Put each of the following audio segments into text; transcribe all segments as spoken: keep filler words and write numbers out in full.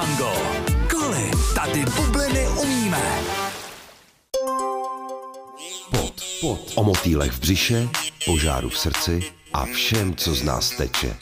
Mango. Koli, tady bubliny umíme. Pot, pot. O motýlech v břiše, požáru v srdci a všem, co z nás teče.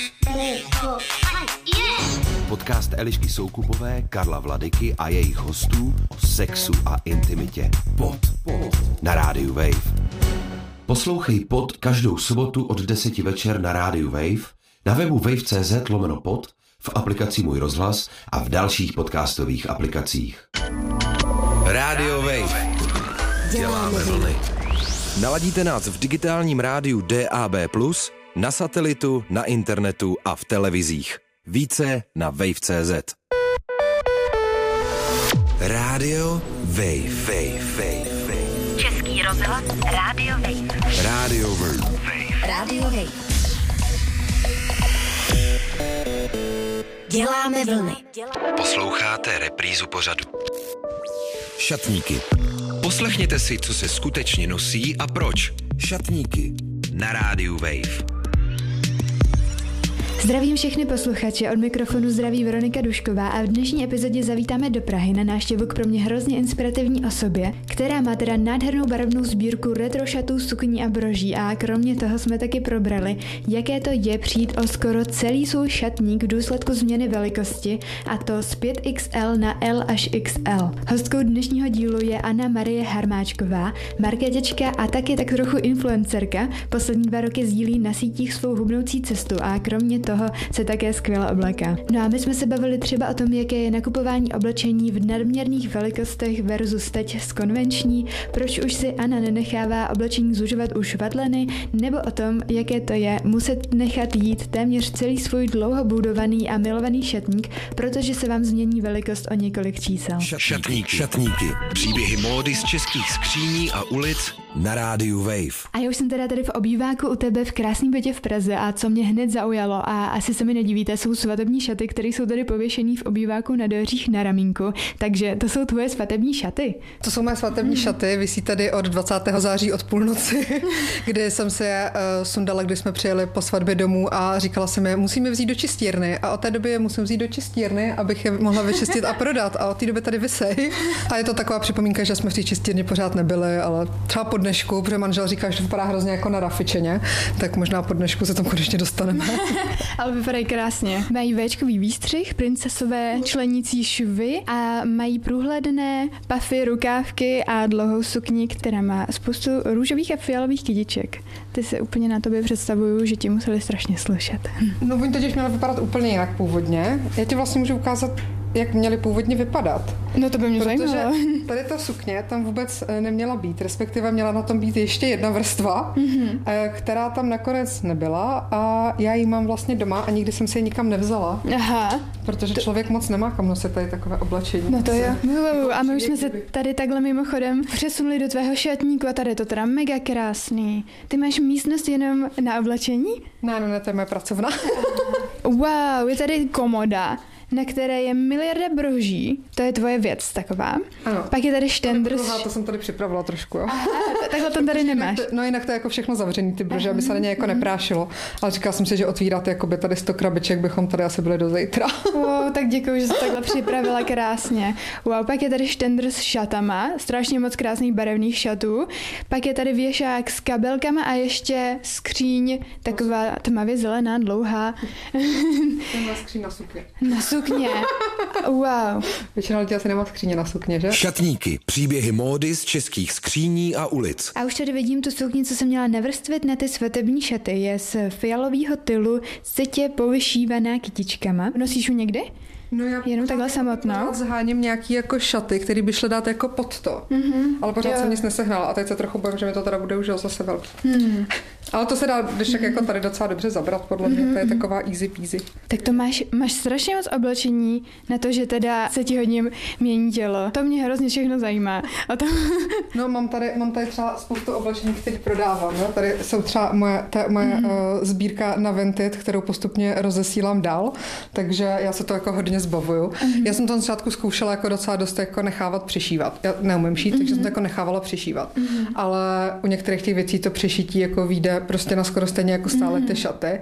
Podcast Elišky Soukupové, Karla Vladyky a jejich hostů o sexu a intimitě. Pot, pot. Na rádiu Wave. Poslouchej Pod každou sobotu od deseti večer na rádiu Wave, na webu wave.cz lomeno pod, v aplikaci Můj rozhlas a v dalších podcastových aplikacích. Rádio Wave. Děláme vlny. Naladíte nás v digitálním rádiu D A B plus, na satelitu, na internetu a v televizích. Více na wave tečka cé zet. Rádio Wave. Wave, Wave, Wave. Český rozhlas Rádio Wave. Rádio Wave. Rádio Wave. Děláme vlny. Posloucháte reprízu pořadu. Šatníky. Poslechněte si, co se skutečně nosí a proč. Šatníky. Na rádiu Wave. Zdravím všechny posluchače, od mikrofonu zdraví Veronika Dušková a v dnešní epizodě zavítáme do Prahy na návštěvu k pro mě hrozně inspirativní osobě, která má teda nádhernou barevnou sbírku retro šatů, sukní a broží a kromě toho jsme taky probrali, jaké to je přijít o skoro celý svůj šatník v důsledku změny velikosti, a to z pět X L na L až X L. Hostkou dnešního dílu je Anna Marie Harmáčková, marketěčka a taky tak trochu influencerka. Poslední dva roky sdílí na sítích svou hubnoucí cestu a kromě toho toho se také skvěle obléká. No a my jsme se bavili třeba o tom, jaké je nakupování oblečení v nadměrných velikostech versus teď z konvenční, proč už si Anna nenechává oblečení zužovat u švatleny, nebo o tom, jaké to je muset nechat jít téměř celý svůj dlouho budovaný a milovaný šatník, protože se vám změní velikost o několik čísel. Šatníky. Šatníky. Příběhy módy z českých skříní a ulic na rádiu Wave. A já už jsem teda tady v obýváku u tebe v krásném bytě v Praze a co mě hned zaujalo, a asi se mi nedivíte, jsou svatební šaty, které jsou tady pověšený v obýváku na dveřích na ramínku, takže to jsou tvoje svatební šaty. To jsou moje svatební mm. šaty, visí tady od dvacátého září od půlnoci, kdy jsem si je uh, sundala, když jsme přijeli po svatbě domů a říkala jsem je, musíme vzít do čistírny a od té doby je musím vzít do čistírny, abych je mohla vyčistit a prodat a od té doby tady visej. A je to taková připomínka, že jsme v té čistírně pořád nebyli, ale třeba po dnešku, protože manžel říká, že to vypadá hrozně jako na rafičeně, tak možná po dnešku se tam konečně dostaneme. Ale vypadají krásně. Mají véčkový výstřih, princesové členící švy a mají průhledné pafy, rukávky a dlouhou sukni, která má spoustu růžových a fialových kytiček. Ty se úplně na tobě představuju, že ti museli strašně slušet. No oni totiž měli vypadat úplně jinak původně. Já ti vlastně můžu ukázat, jak měly původně vypadat. No to by mě Protože zajímalo. Tady ta sukně tam vůbec neměla být, respektive měla na tom být ještě jedna vrstva, mm-hmm. která tam nakonec nebyla a já ji mám vlastně doma a nikdy jsem si ji nikam nevzala. Aha. Protože člověk moc nemá kam nosit tady takové oblečení. No to jo. A my už jsme se tady takhle mimochodem přesunuli do tvého šatníku a tady je to teda mega krásný. Ty máš místnost jenom na oblečení? Ne, ne, ne, to je moje pracovna. Wow, je tady komoda, na které je miliarda broží. To je tvoje věc taková. Ano. Pak je tady štendr. To jsem tady připravila trošku, jo. Aha, takhle to tady nemáš. No jinak to je jako všechno zavřený, ty brože, aby se na ně jako neprášilo. Ale říkala jsem si, že otvírat jakoby tady sto krabiček bychom tady asi byli do zítra. Wow, tak děkuji, že jsi takhle připravila krásně. Wow, pak je tady štendr s šatama, strašně moc krásných barevných šatů. Pak je tady věšák s kabelkama a ještě skříň, taková tmavě zelená, dlouhá. Tenhle skříň na sukně. Na sukně. Wow. Většina lidí asi nemá skříně na sukně, že? Šatníky. Příběhy módy z českých skříní a ulic. A už tady vidím tu sukni, co jsem měla navrstvit na ty svatební šaty. Je z fialového tylu, sytě povyšívaná kytičkama. Nosíš ji někdy? No já jenom takhle samotnou. Zháním nějaký jako šaty, který by šly dát jako pod to. Mm-hmm. Ale pořád jo. jsem nic nesehnala a teď se trochu bojím, že mi to teda bude už zase velký. Mm. Ale to se dá, když tak mm-hmm. jako tady docela dobře zabrat, podle mě. Mm-hmm. To je taková easy peasy. Tak to máš, máš strašně moc oblečení na to, že teda se ti hodně mění tělo. To mě hrozně všechno zajímá. A to... No mám tady, mám tady třeba spoustu oblečení, které prodávám. Jo? Tady jsou třeba moje, ta, moje mm-hmm. uh, sbírka na Vinted, kterou postupně rozesílám dál, takže já se to jako hodně zbavuju. Mm-hmm. Já jsem to na začátku zkoušela jako docela dost jako nechávat přešívat. Já neumím šít, mm-hmm. takže jsem to jako nechávala přešívat. Mm-hmm. Ale u některých těch věcí to přešití jako vyjde prostě na skoro stejně jako stále ty šaty.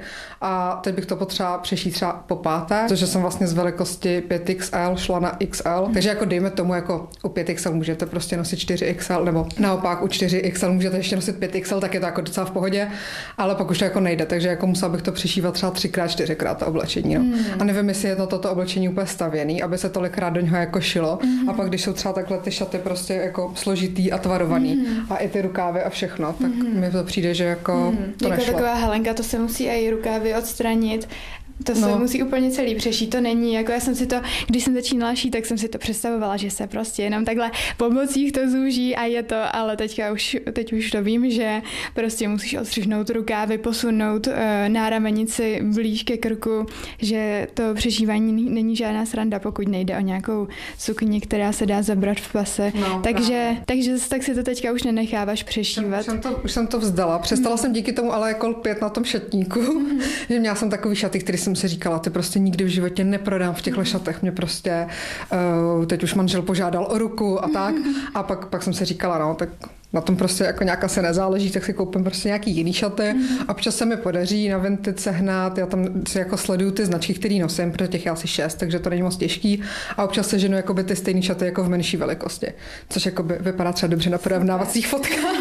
A teď bych to potřeba přešít třeba po páté, protože jsem vlastně z velikosti pět X L šla na X L. Takže jako dejme tomu, jako u pět X L můžete prostě nosit čtyři X L, nebo naopak u čtyři X L můžete ještě nosit pět X L, tak je to jako docela v pohodě, ale pak už to jako nejde, takže jako musela bych to přešívat třeba třikrát, čtyřikrát to oblečení. No. Mm. A nevím, jestli je to toto oblečení úplně stavěný, aby se tolikrát do něho jako šilo. Mm. A pak když jsou třeba takhle ty šaty prostě jako složitý a tvarovaný mm. a i ty rukávy a všechno, tak mm. mi to přijde, že jako mm. to jako nešlo. Taková Helenka, to se musí i rukávy odstranit. To se no. musí úplně celý přešít, to není, jako já jsem si to, když jsem začínala šít, tak jsem si to představovala, že se prostě jenom takhle pomocích to zúží a je to, ale teďka už, teď už to vím, že prostě musíš odstřihnout rukávy, posunout uh, náramenici blíž ke krku, že to přešívání není žádná sranda, pokud nejde o nějakou sukni, která se dá zabrat v pase, no, takže, takže tak si to teďka už nenecháváš přešívat. Už jsem to, už jsem to vzdala, přestala mm. jsem díky tomu ale jako lpět na tom šatníku, mm. že měla jsem takový šaty, který jsem si říkala, ty prostě nikdy v životě neprodám v těchto šatech. Mě prostě, uh, teď už manžel požádal o ruku a tak. A pak, pak jsem si říkala, no, tak na tom prostě jako nějak asi nezáleží, tak si koupím prostě nějaký jiný šaty. A občas se mi podaří na Vinted sehnat, já tam si jako sleduju ty značky, které nosím, protože těch je asi šest, takže to není moc těžký. A občas seženu jakoby ty stejné šaty jako v menší velikosti, což jakoby vypadá třeba dobře na porovnávacích fotkách.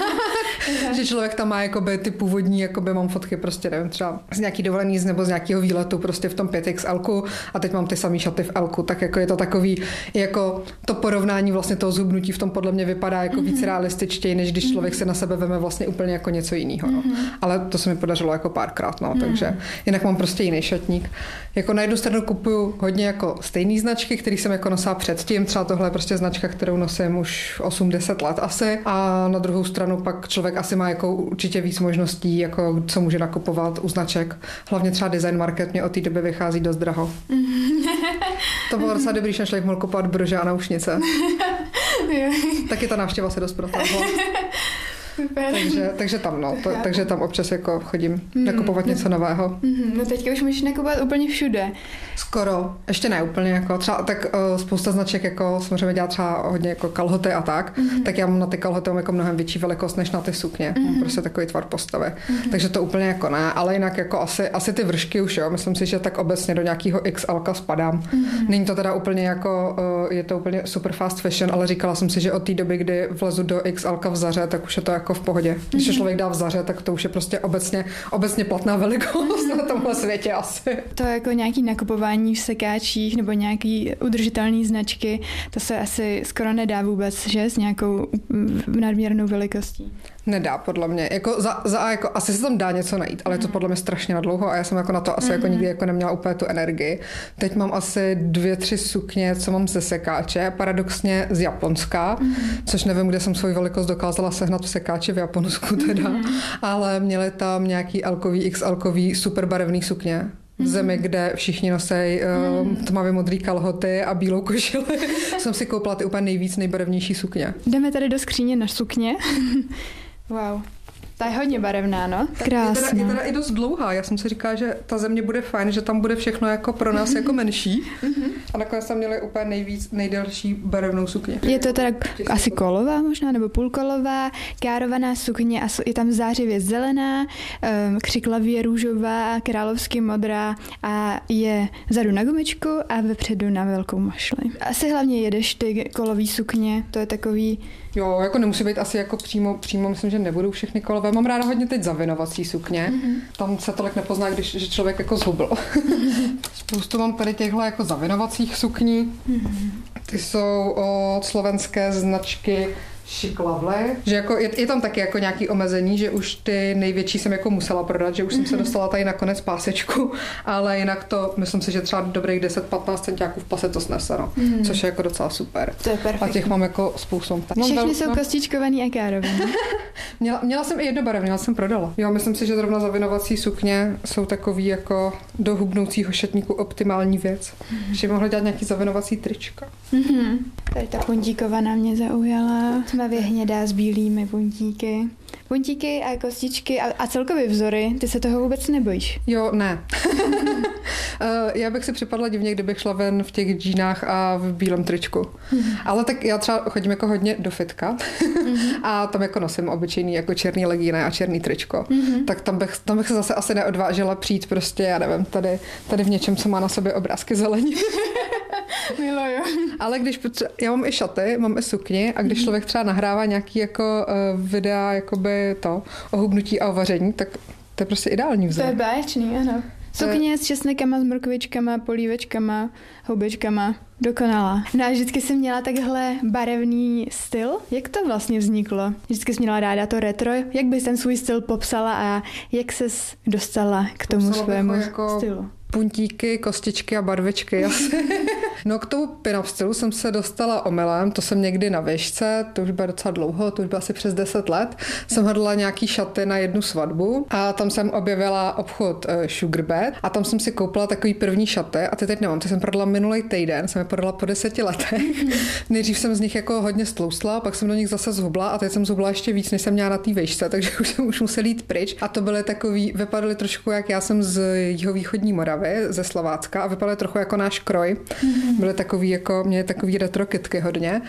Že člověk tam má jakoby ty původní, jakoby mám fotky prostě, nevím, třeba z nějaký dovolený nebo z nějakého výletu prostě v tom pět X L a teď mám ty samý šaty v L, tak jako je to takový, jako to porovnání vlastně toho zhubnutí v tom podle mě vypadá jako mm-hmm. víc realističtěji, než když člověk se na sebe veme vlastně úplně jako něco jiného. No. Mm-hmm. Ale to se mi podařilo jako párkrát, no, mm-hmm. takže jinak mám prostě jiný šatník. Jako na jednu stranu kupuju hodně jako stejný značky, který jsem jako nosila předtím, třeba tohle je prostě značka, kterou nosím už osm deset let asi, a na druhou stranu pak člověk asi má jako určitě víc možností, jako co může nakupovat u značek. Hlavně třeba Design Market mě od té doby vychází dost draho. To bylo docela dobrý, že člověk mohl kupovat brože a naušnice. Taky ta návštěva se dost protáhla. takže, takže tam no, to, takže tam občas jako chodím mm, nakupovat no, něco nového. Mm, no teďka už můžeš nakupovat úplně všude. Skoro, ještě ne úplně jako třeba tak uh, spousta značek jako samozřejmě dělá třeba hodně jako kalhoty a tak, mm-hmm. tak já mám na ty kalhoty mám jako mnohem větší velikost než na ty sukně. Mm-hmm. Mám prostě takový tvar postavy. Mm-hmm. Takže to úplně jako ne, ale jinak jako asi, asi ty vršky už jo, myslím si, že tak obecně do nějakého X L spadám. Mm-hmm. Není to teda úplně jako, uh, je to úplně super fast fashion, ale říkala jsem si, že od té doby, kdy vlezu do X L v Zaře, tak už je to jako v pohodě. Když se člověk dá v Zaře, tak to už je prostě obecně, obecně platná velikost na tomhle světě asi. To jako nějaký nakupování v sekáčích nebo nějaký udržitelný značky, to se asi skoro nedá vůbec, že? S nějakou nadměrnou velikostí. Nedá, podle mě. Jako za, za jako, asi se tam dá něco najít, ale je to podle mě strašně nadlouho a já jsem jako na to asi mm-hmm. jako nikdy jako neměla úplně tu energii. Teď mám asi dvě, tři sukně, co mám ze sekáče, paradoxně z Japonska, mm-hmm. což nevím, kde jsem svou velikost dokázala sehnat v sekáči v Japonsku teda, mm-hmm. ale měli tam nějaký L-kový, X L-kový super barevný sukně. V zemi, kde všichni nosej uh, mm. tmavě modrý kalhoty a bílou košili. Jsem si koupila ty úplně nejvíc nejbarevnější sukně. Jdeme tady do skříně na sukně. Wow. Ta je hodně barevná, no. Krásná. Je teda, je teda i dost dlouhá. Já jsem si říkala, že ta země bude fajn, že tam bude všechno jako pro nás jako menší. A nakonec tam měli úplně nejvíc, nejdelší barevnou sukně. Je to teda asi kolová možná, nebo půlkolová, károvaná sukně a je tam zářivě zelená, křiklavě růžová, královsky modrá a je vzadu na gumičku a vepředu na velkou mašli. Asi hlavně jedeš ty kolový sukně, to je takový. Jo, jako nemusí být asi jako přímo, přímo myslím, že nebudou všechny kolové. Mám ráda hodně teď zavinovací sukně. Mm-hmm. Tam se tolik nepozná, když že člověk jako zhubl. Mm-hmm. Spoustu mám tady těchto jako zavinovacích sukní. Mm-hmm. Ty jsou od slovenské značky Šiklavle, že jako je, je tam taky jako nějaký omezení, že už ty největší jsem jako musela prodat, že už mm-hmm. jsem se dostala tady na konec pásečku, ale jinak to, myslím si, že třeba dobrých deset patnáct centiáků v pase to snese, no. Mm-hmm. Což je jako docela super. To je perfektní. A těch mám jako spoustu. Všechny vel... jsou kostičkovaný a károvaný. měla, měla jsem i jednobarevný, měla jsem prodala. Jo, myslím si, že zrovna zavinovací sukně jsou takový jako do hubnoucího šatníku optimální věc. Mm-hmm. Že mohla dělat nějaký zavinovací trička. Mm-hmm. Tady ta puntíkovaná mě zaujala. Tmavě hnědá s bílými puntíky. Puntíky a kostičky a, a celkově vzory, ty se toho vůbec nebojíš? Jo, ne. Já bych si připadla divně, kdybych šla ven v těch džínách a v bílém tričku. Mm-hmm. Ale tak já třeba chodím jako hodně do fitka mm-hmm. a tam jako nosím obyčejný jako černý legíny a černý tričko. Mm-hmm. Tak tam bych, tam bych se zase asi neodvážila přijít prostě, já nevím, tady, tady v něčem, co má na sobě obrázky zelení. Miluju. Ale když potře- já mám i šaty, mám i sukni a když člověk třeba nahrává nějaký jako uh, videa jakoby to o hubnutí a o vaření, tak to je prostě ideální vzor. To je báječný, ano. Sukně s česnekama, s mrkvičkama, polívečkama, houbičkama. Dokonalá. No a vždycky jsem měla takhle barevný styl. Jak to vlastně vzniklo? Vždycky jsem měla ráda to retro. Jak bys ten svůj styl popsala a jak ses dostala k tomu Popsala svému jako stylu? Puntíky, kostičky a barvičky. No k tomu pin-up stylu jsem se dostala omylem, to jsem někdy na výšce, to už bylo docela dlouho, to už bylo asi přes deset let. Jsem hledala nějaký šaty na jednu svatbu a tam jsem objevila obchod Sugarbed a tam jsem si koupila takový první šaty a ty teď nemám, ty jsem prodala minulý týden, jsem je prodala po deseti letech. Nejdřív jsem z nich jako hodně stloustla, pak jsem do nich zase zhubla a teď jsem zhubla ještě víc, než jsem měla na té výšce, takže už jsem už musela jít pryč a to byly takový, vypadaly trošku jak já jsem z jihovýchodní Moravy, ze Slovácka a vypadaly trochu jako náš kroj. Mm-hmm. Byly takový jako, měly takový retro kitky hodně.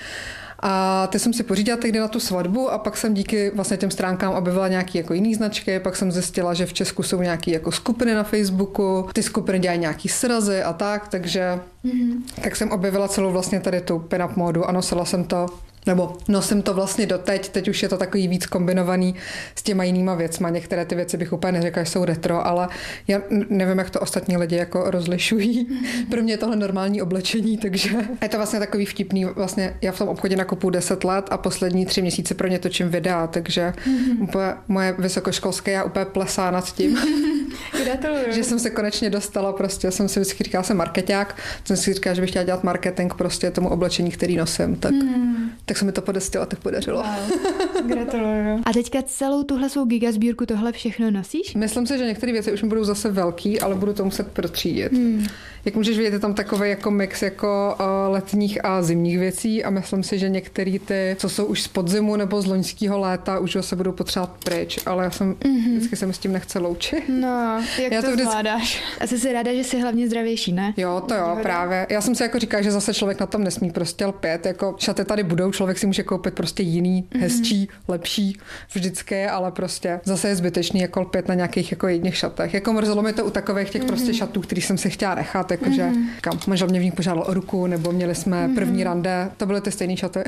A ty jsem si pořídila tehdy na tu svatbu a pak jsem díky vlastně těm stránkám objevila nějaký jako jiný značky, pak jsem zjistila, že v Česku jsou nějaký jako skupiny na Facebooku, ty skupiny dělají nějaký srazy a tak, takže mm-hmm. tak jsem objevila celou vlastně tady tu pin-up módu a nosila jsem to nebo nosím to vlastně doteď, teď už je to takový víc kombinovaný s těma jinýma věcma. Některé ty věci bych úplně neřekla, že jsou retro, ale já nevím, jak to ostatní lidi jako rozlišují. Pro mě je tohle normální oblečení, takže je to vlastně takový vtipný. Vlastně já v tom obchodě nakupuju deset let a poslední tři měsíce pro ně točím videa, takže mm-hmm. úplně moje vysokoškolské já úplně plesá nad tím. Gratuluju. Že jsem se konečně dostala, prostě jsem si vždycky říkala, jsem markeťák, jsem si říkala, že bych chtěla dělat marketing prostě tomu oblečení, který nosím, tak, mm. tak se mi to po deseti letech podařilo. Wow. Gratuluju. A teďka celou tuhle svou gigasbírku tohle všechno nosíš? Myslím si, že některé věci už mi budou zase velký, ale budu to muset protřídit. Hmm. Jak můžeš vidět, je tam takový jako mix jako uh, letních a zimních věcí a myslím si, že některé ty, co jsou už z podzimu nebo z loňského léta, už se budou potřebovat pryč, ale já jsem mm-hmm. vždycky se mi s tím nechce loučit. No, jak já to, to vždycky... zvládáš? A jsi si ráda, že jsi hlavně zdravější, ne? Jo, to jo, Výhoda. Právě. Já jsem si jako říkala, že zase člověk na tom nesmí prostě lpět, jako šaty tady budou, člověk si může koupit prostě jiný, mm-hmm. hezčí, lepší, vždycky, ale prostě zase je zbytečný jako lpět na nějakých jako jedných šatech. Jako mrzelo mi to u takových těch mm-hmm. prostě šatů, který jsem si chtěla nechat, jakože mm-hmm. kam manžel mě v nich požádal o ruku, nebo měli jsme mm-hmm. první rande, to byly ty stejné šaty.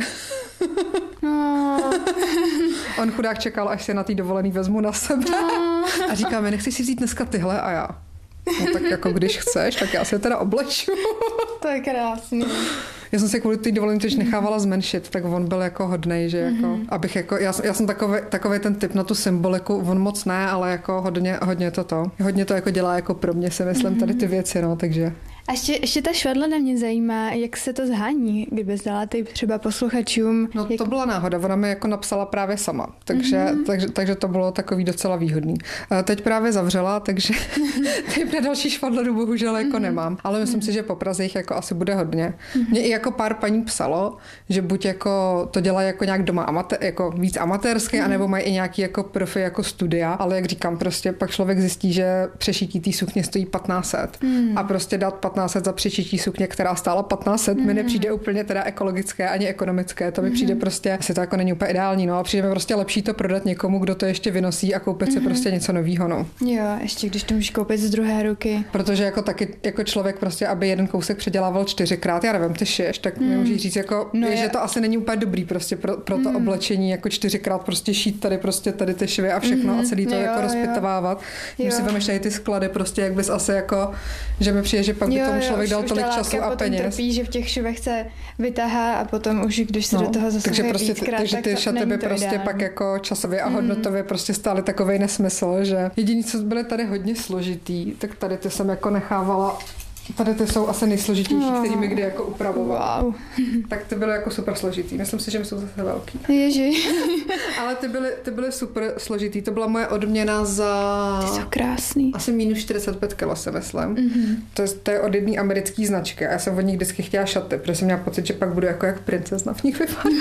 No. On chudák čekal, až se na té dovolený vezmu na sebe. No. A říká mi, nechci si vzít dneska tyhle a já. No tak jako když chceš, tak já se teda obleču. To je krásný. Já jsem se kvůli té dovolený tož nechávala zmenšit, tak on byl jako hodnej, že jako, mm-hmm. abych jako, já, já jsem takový, takový ten typ na tu symboliku, on moc ne, ale jako hodně, hodně to to. Hodně to jako dělá jako pro mě, si myslím, tady ty věci, no, takže. A ještě, ještě ta švadlena mě zajímá, jak se to zhání, kdyby dala ty třeba posluchačům. No jak... to byla náhoda, ona mi jako napsala právě sama, takže, mm-hmm. takže, takže to bylo takový docela výhodný. Teď právě zavřela, takže teď na další švadlenu bohužel jako mm-hmm. nemám, ale myslím mm-hmm. si, že po Praze jich jako asi bude hodně. Mm-hmm. Mě i jako pár paní psalo, že buď jako to dělají jako nějak doma amatér, jako víc amatérsky, mm-hmm. anebo mají i nějaký jako profi jako studia, ale jak říkám, prostě pak člověk zjistí, že přešití té sukně stojí patnáct set mm-hmm. a prostě dát patnáct set za přešití sukně, která stála patnáct set, mm-hmm. mi nepřijde úplně teda ekologické ani ekonomické, to mi mm-hmm. přijde prostě, asi to jako není úplně ideální, no a přijde mi prostě lepší to prodat někomu, kdo to ještě vynosí a koupit mm-hmm. si prostě něco novýho, no. Jo, ještě když to můžeš koupit z druhé ruky. Protože jako taky jako člověk prostě, aby jeden kousek předělával čtyřikrát, já nevím, ty šiješ, tak mm. mi můžeš říct jako, no je, že to asi není úplně dobrý prostě pro, pro to mm. oblečení, jako čtyřikrát prostě šít tady prostě tady ty švy a všechno mm. a celý to jo, jako rozpytovávat. Když si vemeš tady ty sklady prostě, jak bys asi jako, že mi přijde, že pak by tomu člověk dal tolik času a peněz. Trpí, že v těch švech se vytahá a potom už když se no, do toho zasahuje prostě, víckrát, takže tak ty šaty by prostě ideální. Pak jako časově a hodnotově mm. prostě stály takovej nesmysl, že jediný, co byly tady hodně složitý, tak tady ty jsem jako nechávala Tady ty jsou asi nejsložitější, oh. který mi kdy jako upravoval. Wow. Tak ty byly jako super složitý. Myslím si, že my jsou zase velký. Ježi. Ale ty byly, ty byly super složitý. To byla moje odměna za... Ty jsou krásný. Asi minus čtyřicet pět kilo, si myslím. Mm-hmm. To, je, to je od jedné americké značky. A já jsem od nich vždycky chtěla šaty, protože jsem měla pocit, že pak budu jako jak princezna v nich vypadat.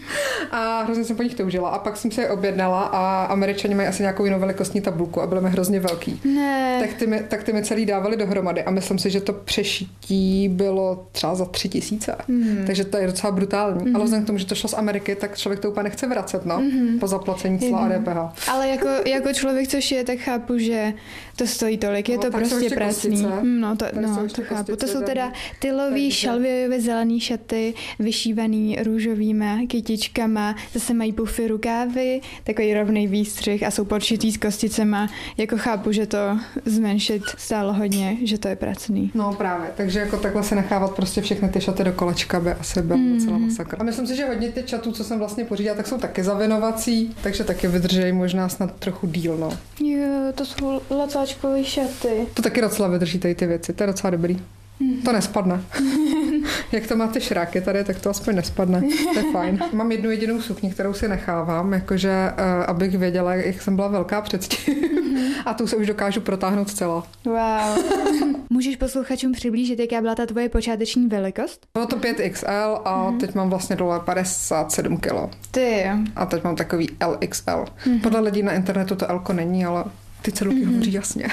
A hrozně jsem po nich toužila. A pak jsem se je objednala a Američani mají asi nějakou jinou velikostní tabulku a byly mi hrozně velký. Ne. Tak ty mi, tak ty mi celý dávali dohromady a myslím si, že to přešití bylo třeba za tři tisíce. Mm. Takže to je docela brutální. Mm. Ale vzhledem k tomu, že to šlo z Ameriky, tak člověk to úplně nechce vracet, no. Mm. Po zaplacení cla a D P H. Ale jako, jako člověk, co šije, tak chápu, že to stojí tolik. Je no, to prostě pracný. No, to, no, to chápu. To jsou teda tylový šalvějové zelený šaty, vyšívaný růžovýma kytičkama, zase mají pufy rukávy, takový rovnej výstřih a jsou podšitý s kosticema. Jako chápu, že to zmenšit stálo hodně, že to je pracný. No právě, takže jako takhle se nechávat prostě všechny ty šaty do kolečka by asi byl mm. docela masakr. A myslím si, že hodně těch šatů, co jsem vlastně pořídila, tak jsou taky zavinovací, takže taky vydrží možná snad trochu díl, no. Jo, to jsou lacáčkové šaty. To taky docela vydrží tady ty věci, to je docela dobrý. Mm. To nespadne. Jak to má ty šráky tady, tak to aspoň nespadne. To je fajn. Mám jednu jedinou sukni, kterou si nechávám, jakože uh, abych věděla, jak jsem byla velká předtím. A tu se už dokážu protáhnout celá. Wow. Můžeš posluchačům přiblížit, jaká byla ta tvoje počáteční velikost? Bylo to pět X L a mm. teď mám vlastně dole padesát sedm kilo. Ty. A teď mám takový L X L. Mm. Podle lidí na internetu to L-ko není, ale ty cedulky mm-hmm. hovoří jasně.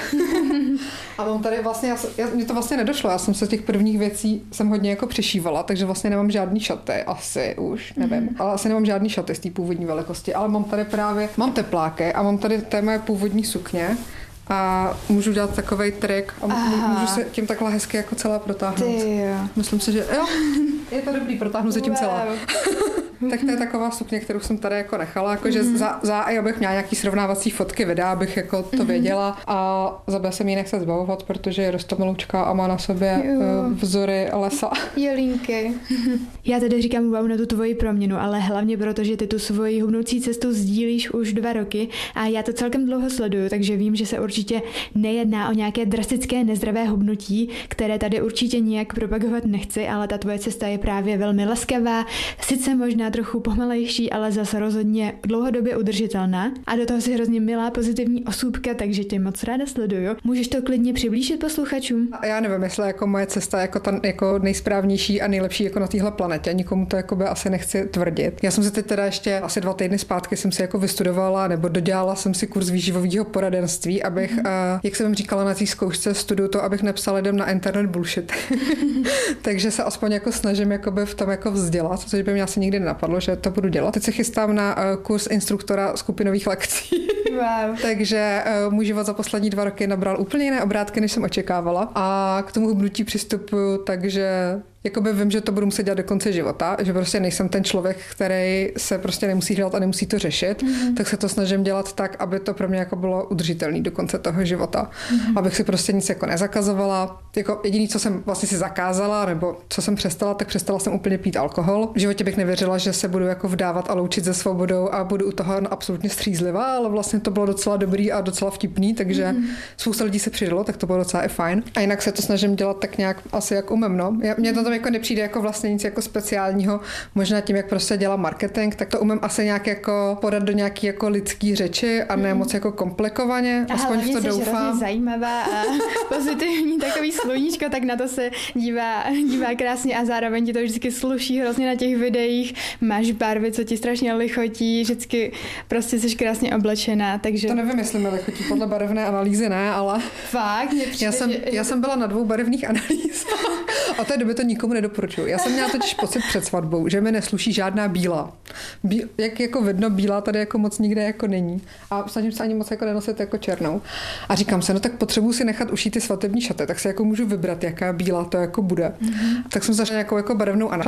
A mám tady vlastně, já, já, mně to vlastně nedošlo, já jsem se těch prvních věcí jsem hodně jako přešívala, takže vlastně nemám žádný šaty, asi už, nevím, mm-hmm. ale asi nemám žádný šaty z té původní velikosti, ale mám tady právě, mám tepláky a mám tady té moje původní sukně a můžu dělat takovej trik a Aha. můžu se tím takhle hezky jako celá protáhnout. Ty jo. Myslím si, že jo, je to dobrý, protáhnu se tím wow. celá. Tak to je taková sukně, kterou jsem tady jako nechala, jakože mm-hmm. za, za a abych měla nějaký srovnávací fotky, videa, abych jako to mm-hmm. věděla a za B jsem jí nechce zbavovat, protože je roztomilůčka a má na sobě uh, vzory lesa. Jelínky. Já tedy říkám wow na tu tvoji proměnu, ale hlavně proto, že ty tu svoji hubnoucí cestu sdílíš už dva roky a já to celkem dlouho sleduju, takže vím, že se určitě nejedná o nějaké drastické nezdravé hubnutí, které tady určitě nijak propagovat nechci, ale ta tvoje cesta je právě velmi laskavá, sice možná trochu pomalejší, ale zase rozhodně dlouhodobě udržitelná a do toho si hrozně milá pozitivní osůbka, takže tě moc ráda sleduju. Můžeš to klidně přiblížit posluchačům? Já nevím, jestli jako moje cesta jako ta jako nejsprávnější a nejlepší jako na téhle planetě. Nikomu to jako by asi nechci tvrdit. Já jsem si teď teda ještě asi dva týdny zpátky jsem si jako vystudovala nebo dodělala jsem si kurz výživového poradenství, abych, mm. uh, jak jsem říkala na té zkoušce, studuju to, abych nepsala lidem na internet bullshit. Takže se aspoň jako snažím jakoby v tom jako vzdělat, což by mě asi nikdy nenapadlo, že to budu dělat. Teď se chystám na uh, kurz instruktora skupinových lekcí. Wow. Takže uh, můj život za poslední dva roky nabral úplně jiné obrátky, než jsem očekávala. A k tomu hubnutí přistupuju, takže jakoby vím, že to budu muset dělat do konce života, že prostě nejsem ten člověk, který se prostě nemusí dělat a nemusí to řešit, mm-hmm. tak se to snažím dělat tak, aby to pro mě jako bylo udržitelné do konce toho života. Mm-hmm. Abych si prostě nic jako nezakazovala. Jako jediný, co jsem vlastně si zakázala, nebo co jsem přestala, tak přestala jsem úplně pít alkohol. V životě bych nevěřila, že se budu jako vdávat a loučit se svobodou a budu u toho absolutně střízlivá, ale vlastně to bylo docela dobrý a docela vtipný, takže mm-hmm. spousta lidí se přidalo, tak to bylo docela i fajn. A jinak se to snažím dělat tak nějak asi jak umím, no. Mě to tam jako nepřijde jako vlastně nic jako speciálního, možná tím, jak prostě dělám marketing, tak to umím asi nějak jako podat do nějaký jako lidský řeči a ne mm. moc jako komplikovaně, aspoň v to doufám. Aha, zajímavá a pozitivní takový sluníčko, tak na to se dívá, dívá krásně a zároveň ti to vždycky sluší hrozně na těch videích, máš barvy, co ti strašně lichotí, vždycky prostě jsi krásně oblečená, takže... To nevím, jestli mi lichotí, podle barevné analýzy ne, ale... Fakt? Já jsem, já jsem byla na dvou barevných analýzách a té doby to nikomu nedoporučuju. Já jsem měla totiž pocit před svatbou, že mi nesluší žádná bílá. Bí, jak jako vidno, bílá tady jako moc nikde jako není. A snažím se ani moc jako nenosit jako černou. A říkám se, no tak potřebuji si nechat ušít ty svatební šaty, tak si jako můžu vybrat, jaká bílá to jako bude. Mm-hmm. Tak jsem zašla nějakou jako barevnou analýzu.